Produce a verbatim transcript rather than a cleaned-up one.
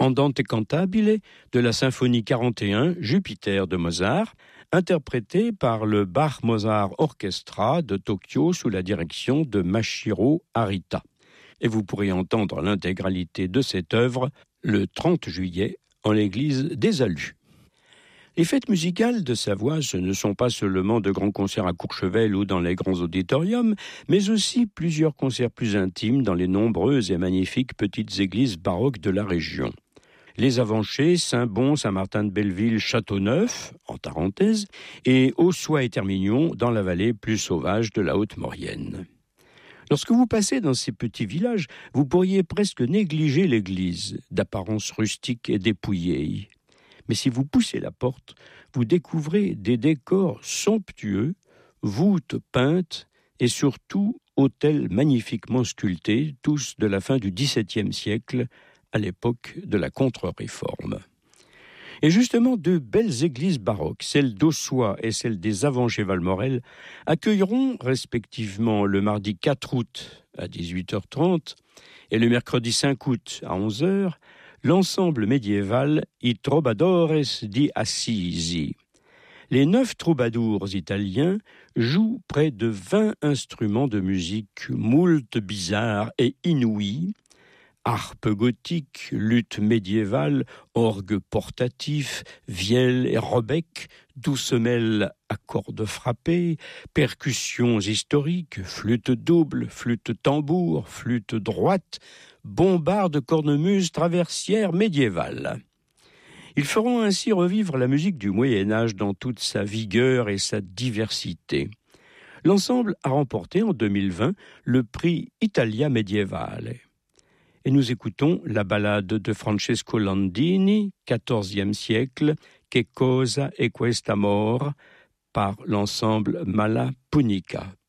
Andante cantabile de la symphonie quarante et un Jupiter de Mozart, interprétée par le Bach-Mozart Orchestra de Tokyo sous la direction de Mashiro Arita. Et vous pourrez entendre l'intégralité de cette œuvre le trente juillet en l'église des Alus. Les fêtes musicales de Savoie, ce ne sont pas seulement de grands concerts à Courchevel ou dans les grands auditoriums, mais aussi plusieurs concerts plus intimes dans les nombreuses et magnifiques petites églises baroques de la région. Les Avanchers, Saint-Bon, Saint-Martin-de-Belleville, Châteauneuf, en Tarentaise, et Ossois et Termignon dans la vallée plus sauvage de la Haute-Maurienne. Lorsque vous passez dans ces petits villages, vous pourriez presque négliger l'église, d'apparence rustique et dépouillée. Mais si vous poussez la porte, vous découvrez des décors somptueux, voûtes peintes et surtout autels magnifiquement sculptés, tous de la fin du dix-septième siècle, à l'époque de la Contre-Réforme. Et justement, deux belles églises baroques, celle d'Ossois et celle des Avanchers-Valmorel, accueilleront respectivement le mardi quatre août à dix-huit heures trente et le mercredi cinq août à onze heures l'ensemble médiéval I Trobadores di Assisi. Les neuf troubadours italiens jouent près de vingt instruments de musique moult bizarres et inouïs, harpe gothique, luth médiévale, orgue portatif, vielle et rebec, doucemelle à cordes frappées, percussions historiques, flûte double, flûte tambour, flûte droite, bombarde, cornemuse, traversière médiévale. Ils feront ainsi revivre la musique du Moyen-Âge dans toute sa vigueur et sa diversité. L'ensemble a remporté en deux mille vingt le prix Italia Medievale. Et nous écoutons la ballade de Francesco Landini, quatorzième siècle, Che cosa è quest'amor, par l'ensemble Mala Punica.